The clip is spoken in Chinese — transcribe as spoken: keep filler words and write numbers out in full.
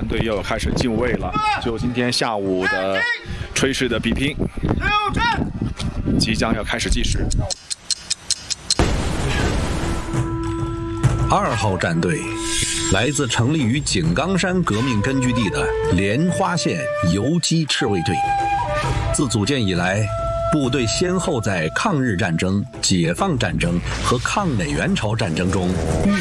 队又要开始进位了。就今天下午的炊事的比拼，即将要开始计时。 二号战队来自成立于井冈山革命根据地的莲花县游击赤卫队。自组建以来，部队先后在抗日战争、解放战争和抗美援朝战争中